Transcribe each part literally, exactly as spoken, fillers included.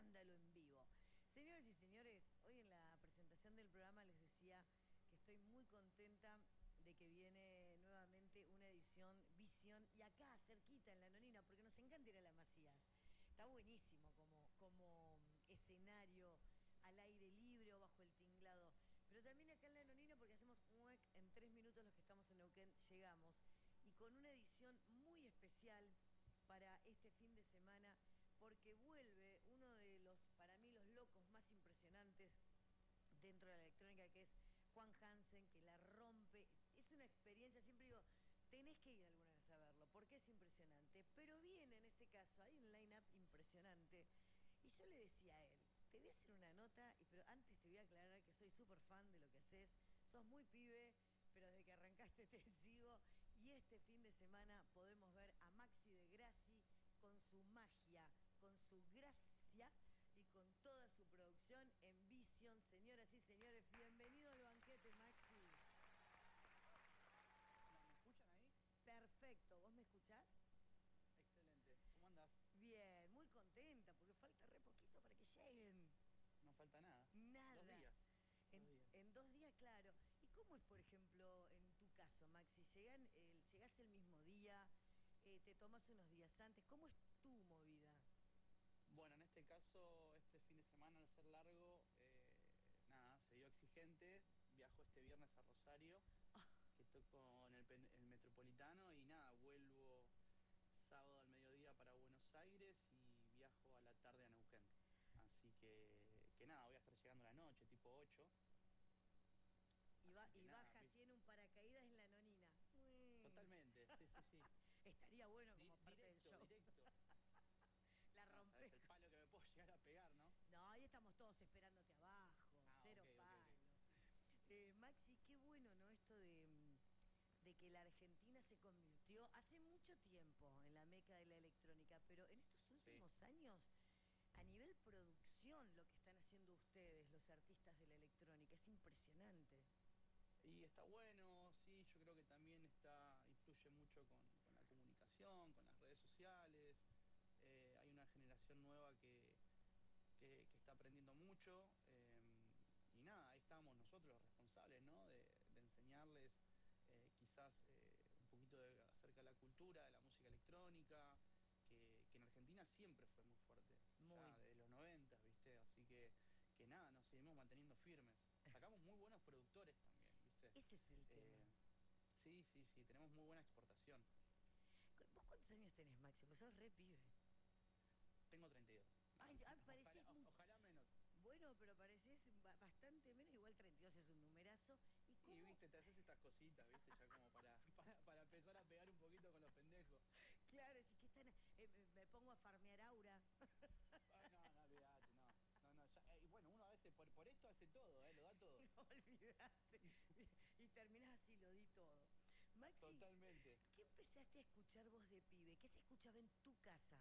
escándalo en vivo. Señoras y señores, hoy en la presentación del programa les decía que estoy muy contenta de que viene nuevamente una edición Visión y acá cerquita en La Nonina, porque nos encanta ir a la Macías. Está buenísimo como, como escenario al aire libre o bajo el tinglado. Pero también acá en La Nonina, porque hacemos un en tres minutos los que estamos en Neuquén llegamos. Y con una edición muy especial para este fin de semana, porque vuelve uno de los, para mí, los locos más impresionantes dentro de la electrónica, que es Juan Hansen, que la rompe. Es una experiencia, siempre digo, tenés que ir alguna vez a verlo, porque es impresionante. Pero viene, en este caso, hay un line-up impresionante. Y yo le decía a él, te voy a hacer una nota, y, pero antes te voy a aclarar que soy súper fan de lo que haces. Sos muy pibe, pero desde que arrancaste te sigo. Y este fin de semana podemos ver a Maxi de Grassi con su magia, con su gracia y con toda su producción en Visión. Señoras y señores, bienvenido al banquete, Maxi. ¿Me escuchan ahí? Perfecto, ¿vos me escuchás? Excelente. ¿Cómo andás? Bien, muy contenta, porque falta re poquito para que lleguen. No falta nada. Dos Nada. días. Dos En, días. en dos días, claro. ¿Y cómo es, por ejemplo, en tu caso, Maxi? Llegan el, llegás el mismo día, eh, te tomas unos días antes. ¿Cómo es tu movida? Bueno, en este caso, este fin de semana, al ser largo, eh, nada, se dio exigente. Viajo este viernes a Rosario, que toco en el, pen- el Metropolitano, y nada, vuelvo sábado al mediodía para Buenos Aires y viajo a la tarde a Neuquén. Así que, que nada, voy a estar llegando a la noche, tipo ocho. Y, va, Así que y nada, baja vi- así en un paracaídas en La Nonina. Uy. totalmente, sí, sí, sí. Estaría bueno como Di- parte del directo, show. directo. La No, sabes rompe. el palo que me puedo llegar a pegar, ¿no? No, ahí estamos todos esperándote abajo, Ah, ok, cero ok, ok. palo. Eh, Maxi, qué bueno, ¿no? Esto de, mm, de que la Argentina se convirtió hace mucho tiempo en la meca de la electrónica, pero en estos Sí. últimos años, a nivel producción, lo que están haciendo ustedes, los artistas de la electrónica, es impresionante. Y está bueno, sí, yo creo que también está, influye mucho con, con la comunicación, con las redes sociales. Eh, hay una generación nueva que, que, que está aprendiendo mucho. Eh, y nada, ahí estamos nosotros los responsables, ¿no? De, de enseñarles eh, quizás eh, un poquito de, acerca de la cultura, de la música electrónica, que, que en Argentina siempre fue muy fuerte, Muy. ya de los noventa, ¿viste? Así que, que nada, nos seguimos manteniendo firmes. Sacamos muy buenos productores también, ¿viste? Ese es el tema. Eh, sí, sí, sí, tenemos muy buena exportación. ¿Vos cuántos años tenés, Maxi? Pues sos re pibe. Tengo treinta y dos. No, Ay, no, ah, ojalá, parecés o- muy... ojalá menos. Bueno, pero parecés ba- bastante menos, igual treinta y dos es un numerazo. ¿Y Y cómo? viste, te haces estas cositas, viste, ya como para, para, para empezar a pegar un poquito con los pendejos. Claro, sí que están... eh, me, me pongo a farmear aura. Ay, no, no, olvídate, no. No, no, ya, eh, y bueno, uno a veces por, por esto hace todo, ¿eh? Lo da todo. No olvidaste. Y terminás así, lo di todo. Maxi, Totalmente. ¿qué empezaste a escuchar vos de pibe? ¿Qué se escuchaba en tu casa?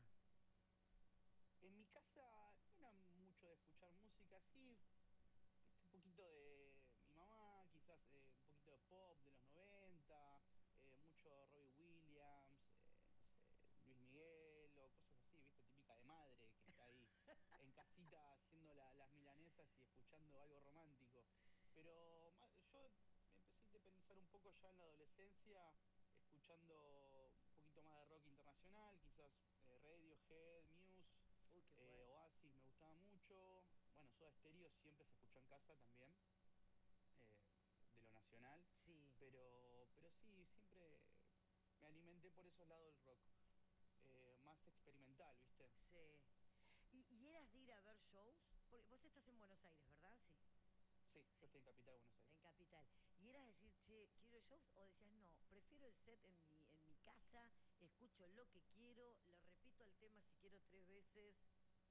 En mi casa no era mucho de escuchar música, sí, viste, un poquito de mi mamá, quizás eh, un poquito de pop de los noventa, eh, mucho Robbie Williams, eh, no sé, Luis Miguel o cosas así, viste, típica de madre que está ahí en casita haciendo la- las milanesas y escuchando algo romántico. Pero ma- yo me empecé a independizar un poco ya en la adolescencia, escuchando un poquito más de rock internacional, quizás eh, Radiohead, Muse. Uy, qué Eh, bueno. Oasis me gustaba mucho. Bueno, Soda Stereo siempre se escuchó en casa también, eh, de lo nacional. Sí, Pero, pero sí, siempre me alimenté por esos lados del rock. Eh, más experimental, ¿viste? sí. ¿Y, y eras de ir a ver shows? Porque vos estás en Buenos Aires, ¿verdad? Sí, Sí, yo sí, estoy en Capital de Buenos en Aires. Capital. ¿Y eras decir, che, quiero shows? ¿O decías, no, prefiero el set en mi, en mi casa, escucho lo que quiero, lo repito el tema si quiero tres veces?